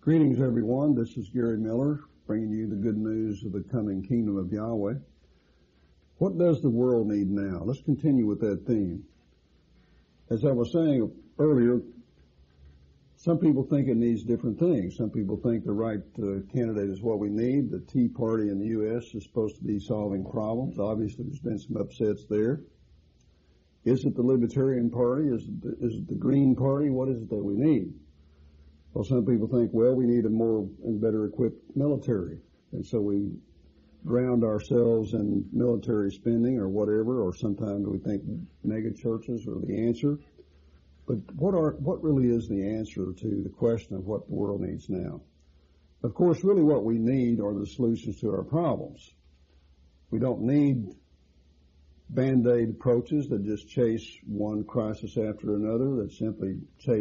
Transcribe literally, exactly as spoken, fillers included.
Greetings, everyone. This is Gary Miller, bringing you the good news of the coming kingdom of Yahweh. What does the world need now? Let's continue with that theme. As I was saying earlier, some people think it needs different things. Some people think the right uh, candidate is what we need. The Tea Party in the U S is supposed to be solving problems. Obviously, there's been some upsets there. Is it the Libertarian Party? Is it the, is it the Green Party? What is it that we need? Well, some people think, well, we need a more and better equipped military. And so we drowned ourselves in military spending or whatever, or sometimes we think mega churches are the answer. But what are, what really is the answer to the question of what the world needs now? Of course, really what we need are the solutions to our problems. We don't need Band-Aid approaches that just chase one crisis after another, that simply chase